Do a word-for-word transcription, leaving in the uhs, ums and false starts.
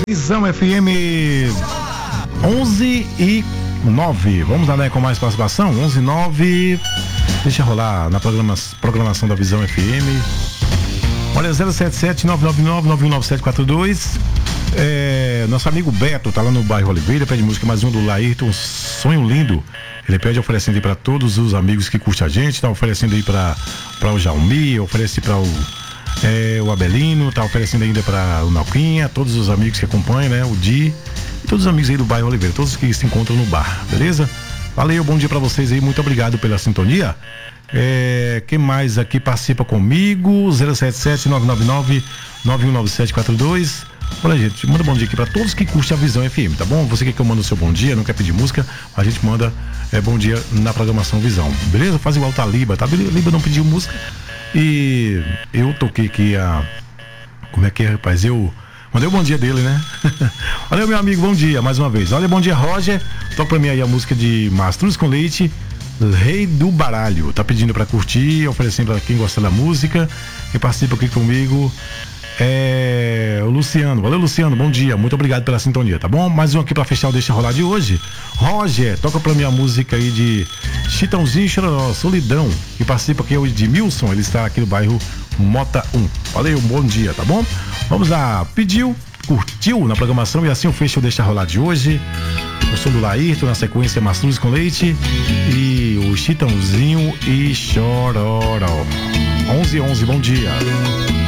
Visão F M onze e nove. Vamos lá, né, com mais participação? onze e nove. Deixa rolar na programa, programação da Visão F M. Olha, zero sete sete nove nove nove nove um nove sete quatro dois. É, nosso amigo Beto tá lá no bairro Oliveira, pede música mais um do Laírton, Sonho Lindo. Ele pede oferecendo aí para todos os amigos que curtem a gente, tá oferecendo aí para para o Jaumi, oferece para o é, o Abelino, tá oferecendo ainda para o Nauquinha, todos os amigos que acompanham, né, o Di e todos os amigos aí do bairro Oliveira, todos que se encontram no bar, beleza? Valeu, bom dia para vocês aí, muito obrigado pela sintonia. É, quem mais aqui participa comigo? zero sete sete nove nove nove nove um nove sete quatro dois. Olha, gente, manda bom dia aqui pra todos que curtem a Visão F M, tá bom? Você quer que eu mande o seu bom dia, não quer pedir música, a gente manda é, bom dia na programação Visão, beleza? Faz igual tá a Liba, tá? Liba não pediu música e eu toquei aqui a... Como é que é, rapaz? Eu mandei o bom dia dele, né? Olha, meu amigo, bom dia, mais uma vez. Olha, bom dia, Roger. Toca pra mim aí a música de Mastruz com Leite, Rei do Baralho. Tá pedindo pra curtir, oferecendo pra quem gosta da música. Quem participa aqui comigo é o Luciano. Valeu, Luciano, bom dia, muito obrigado pela sintonia, tá bom? Mais um aqui pra fechar o Deixa Rolar de hoje. Roger, toca pra mim a música aí de Chitãozinho e Chororó, Solidão. E participa aqui é o Edmilson, ele está aqui no bairro Mota um. Valeu, bom dia, tá bom? Vamos lá, pediu, curtiu na programação e assim eu fecho o Deixa Rolar de hoje. O som do Laírton, na sequência Mastruz com Leite e o Chitãozinho e Chororó. onze e onze, bom dia.